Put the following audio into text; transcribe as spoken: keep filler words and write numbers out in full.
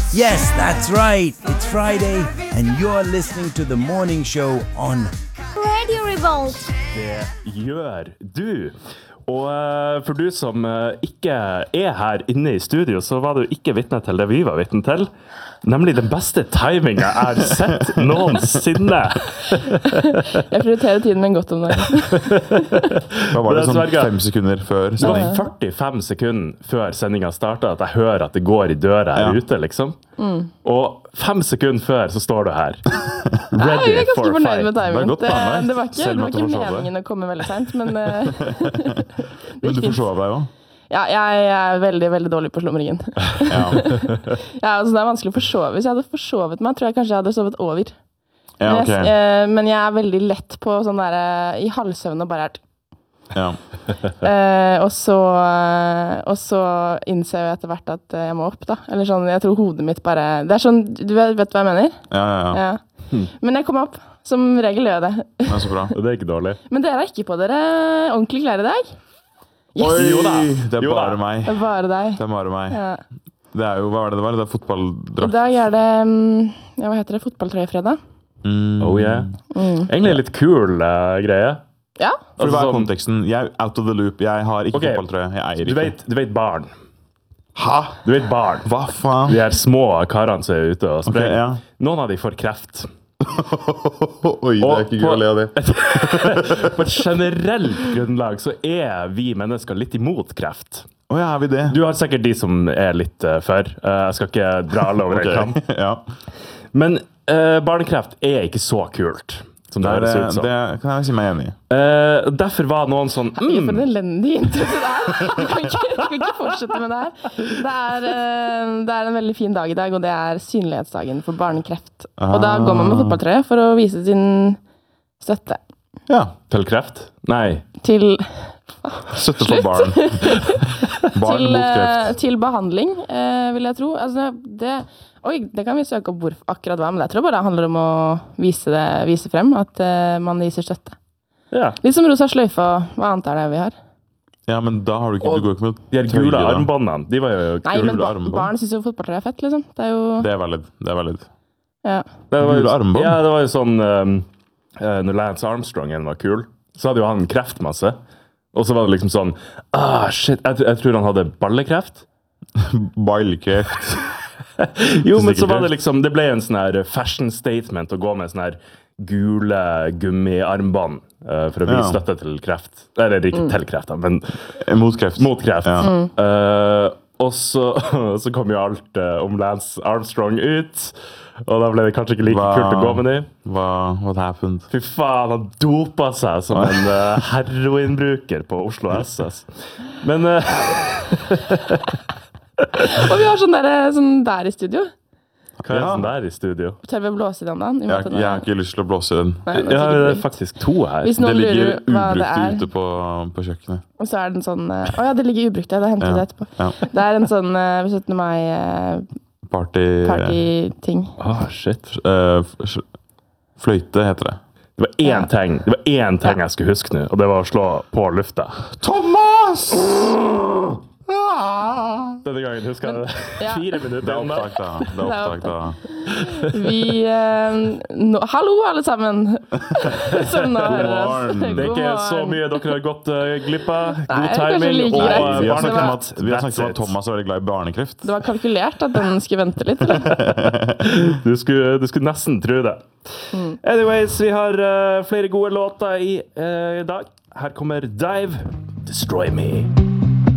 Yes, that's right. It's Friday, and you're listening to the morning show on Radio Revolt. Det gjør du. Og uh, for du som uh, ikke er her inne i studio, så var du ikke vitne til det vi var vitne til. Nemlig den beste timingen jeg har sett noensinne. Jeg prioriterer tiden min godt om dagen. Da var det sånn fem sekunder før Det var førtifem sekunder før sendingen startet at jeg hører at det går i døra her Ja. ute, liksom. Mm. Og fem sekunder før så står du her. Nei, Ready jeg er ganske for fornøyd fight. med Det var timingen. godt Det, planlagt, det var ikke, selv det om var at du ikke forsov deg. meningen å komme veldig sent, men eh, det Men gikk du fint. forsov deg jo. Ja, jeg er veldig, veldig dårlig på slumringen. Ja. Ja, altså, det er vanskelig å forsove. Hvis jeg hadde forsovet meg, tror jeg kanskje jeg hadde sovet over. Ja, Men, ok. jeg, eh, men jeg er veldig lett på sånn der eh, i halvsøvn og bare er Ja. eh, og så eh, og så innser jeg etter hvert at eh, jeg må opp da. Eller sånn, jeg tror hodet mitt bare det er sånn, du vet, vet hva jeg mener? Ja, ja, ja. Ja. Men jeg kom opp. Som regel gjør jeg det. Det er så bra. Og det er ikke dårlig. Men dere har ikke på dere ordentlig klær i dag? Yes! Oi, Jo da. det er Jo da. bare meg. Det er bare deg. Det er bare meg. Ja. Det er jo, hva var det det var? Det er I fotballdrakt. dag er det, mm, ja, hva heter det, fotballtrøyefredag? Mm. Oh yeah. Mm. Egentlig litt kul uh, greie. Ja, For hva er Altså, konteksten? Jeg er out of the loop. Jeg har ikke Ok. fotballtrøye. Jeg eier Du ikke. vet, du vet barn. Hæ? Du vet barn. Hva faen? De her små karene som er ute og Ok, sprenger. ja. Noen av de får kreft. Oi, det Og er ikke på- gøy å le av det. På et generelt grunnlag så er vi mennesker litt imot kreft. Å ja, er vi det? Du har sikkert de som er litt uh, for. Uh, jeg skal ikke dra alle over en kam. Ok, ja. Men uh, barnekreft er ikke så kult som det Det, høres er, ut som. det kan jeg si meg enig i. Uh, derfor var noen sånn for en mm, elendig intro til det her. Du kan ikke, du kan ikke fortsette med det her. Det er, eh, det er en veldig fin dag i dag, og det er synlighetsdagen for barnekreft. Og da går man med fotballtrøye for å vise sin støtte Ja. til kreft? Nei. til, Støtte for barn. Barn til, mot eh, kreft. til behandling, eh, vil jeg tro. Altså, det, oi, det kan vi søke opp hvor akkurat hva, men jeg tror bare det handler om å vise, det, vise frem at eh, man viser støtte. Ja. Litt som rosa sløyfe, og hva annet er det vi har? Ja, men da har du ikke, du går ikke med De her tøye, gule da. armbåndene, de var jo Nei, kule. men ba armbånd. barn synes jo fotballtrøye er fett, liksom. Det er jo, Det er valid. Det er valid. ja. Det var jo- Gule armbånd? Ja, det var jo sånn um, uh, når Lance Armstrong igjen var kul, så hadde jo han kreftmasse. Og så var det liksom sånn ah, shit, jeg, jeg tror han hadde ballekreft. Ballkreft. Jo, men så Sikkert var det kreft. liksom det ble en sånn her fashion statement å gå med sånn her gule gummiarmbånd uh, for å vise Ja. støtte til kreft. Eller ikke til kreft, da, men Mot kreft. mot kreft. Ja. Uh, og så, så kom jo alt uh, om Lance Armstrong ut, og da ble det kanskje ikke like Hva- kult å gå med dem. Hva What happened? Fy faen, han dopa seg som en uh, heroinbruker på Oslo S S. Men uh, Og vi har sånn der, sånn der i studio. hva er det Ja. sånn der i studio? Tør vi å blåse i den da? I og med Jeg, at den jeg er- har ikke lyst til å blåse i den. Nei, den er Ja, sikkert det er brukt. faktisk to her. Hvis Det noen ligger lurer hva det ubrukt er, ute på, på kjøkkenet. og så er den sånn eh, Å ja, det ligger ubrukt, ja. Det henter Ja. jeg etterpå. Ja. Det er en sånn uh, syttende mai-party-ting. Party... Ah, shit. eh, f- fløyte heter det. Det var én ting Det var én ting jeg skulle huske nå, og det var å slå på lufta. Thomas! Denne gangen husker jeg det. Ja. Fire Det minutter er unna. opptak, da. Det er opptak, da. Vi eh, nå, Hallo, alle sammen! Som nå hører oss. morgen. Det er God ikke så morgen. mye dere har gått uh, glipp av. Nei, God kanskje timing like og greit. Vi har snakket om barnekreft. at, vi har snakket om That's at Thomas er veldig glad i barnekreft. Det var kalkulert at den skulle vente litt, eller? it. Du skulle, du skulle nesten tro det. Mm. Anyways, vi har uh, flere gode låter i uh, dag. Her kommer Dive, Destroy Me.